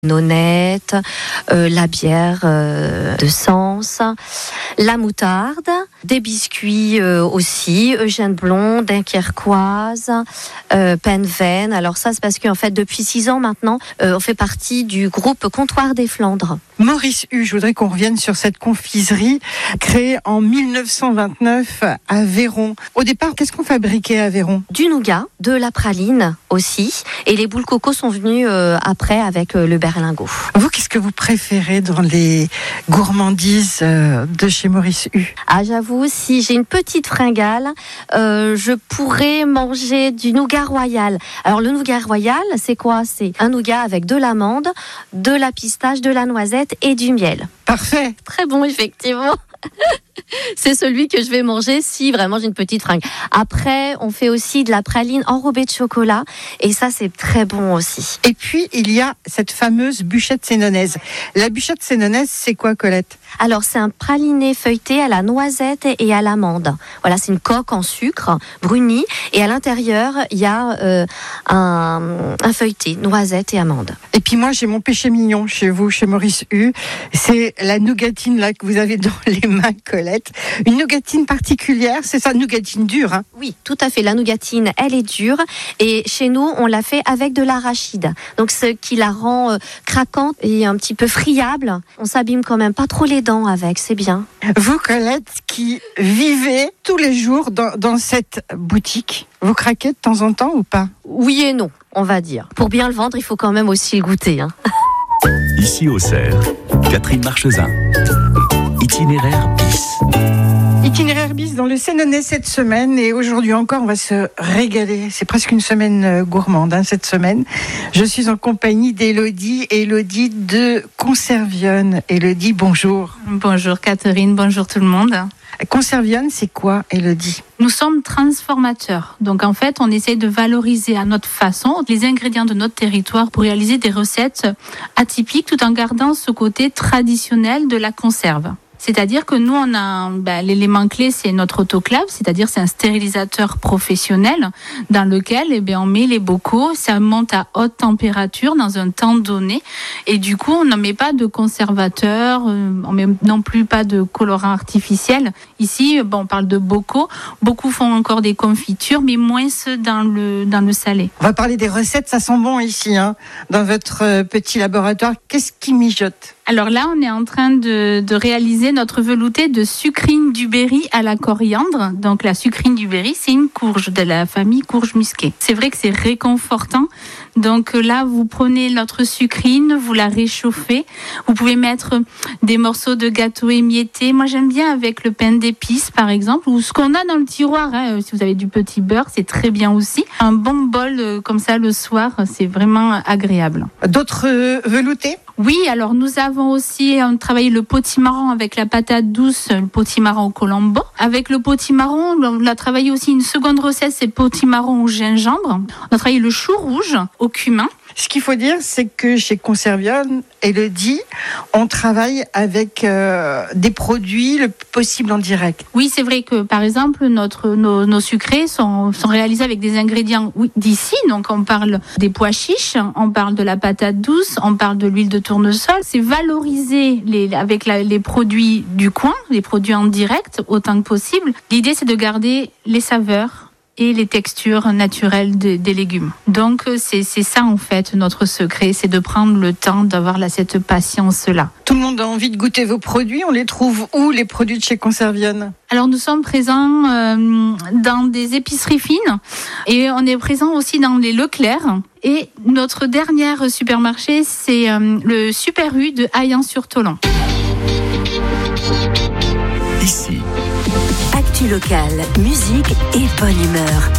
nonnette, la bière de Sens, la moutarde, des biscuits aussi, Eugène Blond, Dunkerquoise, Penven. Alors ça, c'est parce qu'en fait, depuis 6 ans maintenant, on fait partie du groupe Comptoir des Flandres. Maurice Hu, je voudrais qu'on revienne sur cette confiserie créée en 1929 à Véron. Au départ, qu'est-ce qu'on fabriquait à Véron ? Du nougat, de la praline aussi, et les boules coco sont venues après avec le berlingot. Vous, qu'est-ce que vous préférez dans les gourmandises de chez Maurice Hu ? Ah, j'avoue, si j'ai une petite fringale, je pourrais manger du nougat royal. Alors, le nougat royal, c'est quoi ? C'est un nougat avec de l'amande, de la pistache, de la noisette et du miel. Parfait. Très bon, effectivement. C'est celui que je vais manger si vraiment j'ai une petite fringue. Après, on fait aussi de la praline enrobée de chocolat et ça, c'est très bon aussi. Et puis, il y a cette fameuse bûchette sénonaise. La bûchette sénonaise, c'est quoi, Colette ? Alors, c'est un praliné feuilleté à la noisette et à l'amande. Voilà, c'est une coque en sucre bruni et à l'intérieur, il y a un feuilleté, noisette et amande. Et puis moi, j'ai mon péché mignon chez vous, chez Maurice Hu. C'est la nougatine là que vous avez dans les mains, Colette. Une nougatine particulière, c'est ça, nougatine dure, hein ? Oui, tout à fait. La nougatine, elle est dure. Et chez nous, on l'a fait avec de l'arachide. Donc, ce qui la rend craquante et un petit peu friable. On s'abîme quand même pas trop les dents avec, c'est bien. Vous, Colette, qui vivez tous les jours dans cette boutique, vous craquez de temps en temps ou pas ? Oui et non, on va dire. Pour bien le vendre, il faut quand même aussi le goûter, hein. Ici au Cerf, Catherine Marchesin. Itinéraire bis. Itinéraire bis dans le Sénonais cette semaine, et aujourd'hui encore on va se régaler. C'est presque une semaine gourmande cette semaine. Je suis en compagnie d'Élodie de Conservionne. Élodie, bonjour. Bonjour Catherine, bonjour tout le monde. Conservionne, c'est quoi, Élodie ? Nous sommes transformateurs. Donc en fait, on essaye de valoriser à notre façon les ingrédients de notre territoire pour réaliser des recettes atypiques tout en gardant ce côté traditionnel de la conserve. C'est-à-dire que nous, on a l'élément clé, c'est notre autoclave, c'est-à-dire c'est un stérilisateur professionnel dans lequel on met les bocaux, ça monte à haute température dans un temps donné, et du coup, on ne met pas de conservateur, on met non plus pas de colorant artificiel. Ici, on parle de bocaux. Beaucoup font encore des confitures, mais moins ceux dans le salé. On va parler des recettes, ça sent bon ici, hein, dans votre petit laboratoire. Qu'est-ce qui mijote ? Alors là, on est en train de réaliser notre velouté de sucrine du Berry à la coriandre. Donc la sucrine du Berry, c'est une courge de la famille courge musquée. C'est vrai que c'est réconfortant. Donc là, vous prenez notre sucrine, vous la réchauffez. Vous pouvez mettre des morceaux de gâteau émiettés. Moi, j'aime bien avec le pain d'épices, par exemple, ou ce qu'on a dans le tiroir. Si vous avez du petit beurre, c'est très bien aussi. Un bon bol comme ça le soir, c'est vraiment agréable. D'autres veloutés ? Oui, alors nous avons aussi travaillé le potimarron avec la patate douce, le potimarron au colombo. Avec le potimarron, on a travaillé aussi une seconde recette, c'est potimarron au gingembre. On a travaillé le chou rouge au cumin. Ce qu'il faut dire, c'est que chez Conservionne, Élodie, on travaille avec des produits le possible en direct. Oui, c'est vrai que par exemple, nos sucrés sont réalisés avec des ingrédients d'ici. Donc on parle des pois chiches, on parle de la patate douce, on parle de l'huile de tournesol. C'est valoriser avec les produits du coin, les produits en direct autant que possible. L'idée, c'est de garder les saveurs et les textures naturelles des légumes. Donc c'est ça en fait notre secret, c'est de prendre le temps d'avoir cette patience-là. Tout le monde a envie de goûter vos produits, on les trouve où les produits de chez Conservionne ? Alors nous sommes présents dans des épiceries fines et on est présent aussi dans les Leclerc. Et notre dernier supermarché, c'est le Super U de Hayan-sur-Tholon. Ici. Actu locale, musique et bonne humeur.